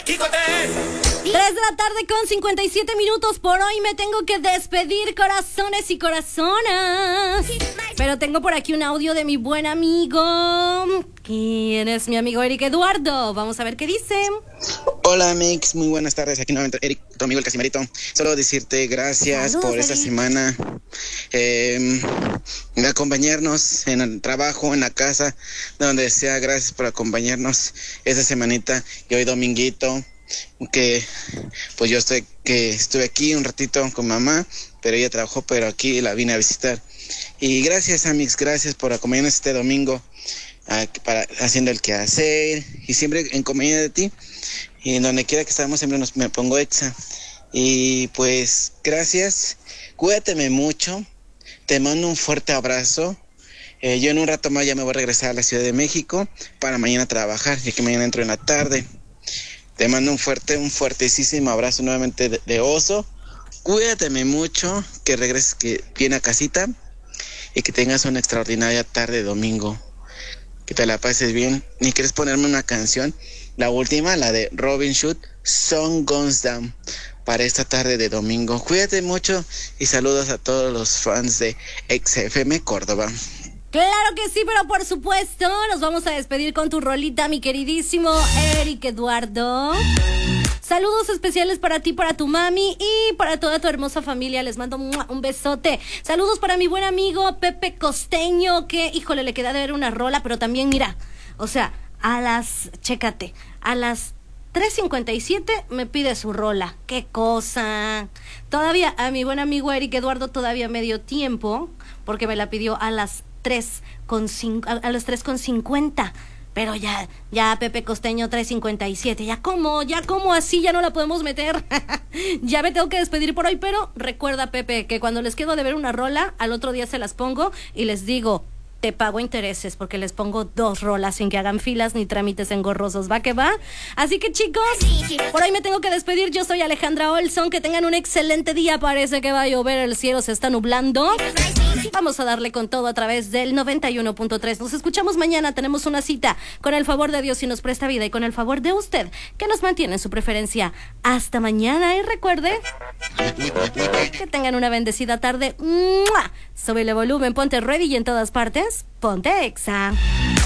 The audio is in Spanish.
3 de la tarde con 57 minutos. Por hoy me tengo que despedir, corazones y corazonas. Pero tengo por aquí un audio de mi buen amigo. ¿Quién es mi amigo Eric Eduardo? Vamos a ver qué dice. Hola Mix, muy buenas tardes. Aquí nuevamente Eric, tu amigo el Casimerito. Solo decirte gracias. Saludos, por esta Eric. Semana de acompañarnos en el trabajo, en la casa, donde sea. Gracias por acompañarnos esta semanita y hoy dominguito, que pues yo estuve aquí un ratito con mamá, pero ella trabajó, pero aquí la vine a visitar. Y gracias Amix, gracias por acompañarnos este domingo haciendo el quehacer y siempre en compañía de ti. Y en donde quiera que estamos siempre me pongo exa. Y pues gracias, cuídateme mucho, te mando un fuerte abrazo. Yo en un rato más ya me voy a regresar a la Ciudad de México para mañana trabajar, ya que mañana entro en la tarde. Te mando un fuertesísimo abrazo nuevamente de oso. Cuídateme mucho, que regreses bien a casita y que tengas una extraordinaria tarde de domingo. Que te la pases bien. ¿Ni quieres ponerme una canción? La última, la de Robin Shood, Sun Goes Down, para esta tarde de domingo. Cuídate mucho y saludos a todos los fans de XFM Córdoba. Claro que sí, pero por supuesto nos vamos a despedir con tu rolita, mi queridísimo Eric Eduardo. Saludos especiales para ti, para tu mami y para toda tu hermosa familia. Les mando un besote. Saludos para mi buen amigo Pepe Costeño, que, híjole, le queda de ver una rola, pero también, mira, o sea, chécate, a las 3:57 me pide su rola. ¡Qué cosa! Todavía a mi buen amigo Eric Eduardo todavía me dio tiempo, porque me la pidió a las 3:50. Pero ya Pepe Costeño 3:57, ya como así ya no la podemos meter. Ya me tengo que despedir por hoy, pero recuerda, Pepe, que cuando les quedo de ver una rola, al otro día se las pongo y les digo, te pago intereses, porque les pongo 2 rolas sin que hagan filas ni trámites engorrosos. ¿Va que va? Así que, chicos, por hoy me tengo que despedir. Yo soy Alejandra Olson. Que tengan un excelente día. Parece que va a llover, el cielo se está nublando. Vamos a darle con todo a través del 91.3. Nos escuchamos mañana. Tenemos una cita con el favor de Dios, si nos presta vida, y con el favor de usted, que nos mantiene en su preferencia. Hasta mañana, y recuerde que tengan una bendecida tarde. ¡Mua! Súbele volumen, ponte ready, y en todas partes, ponte exa.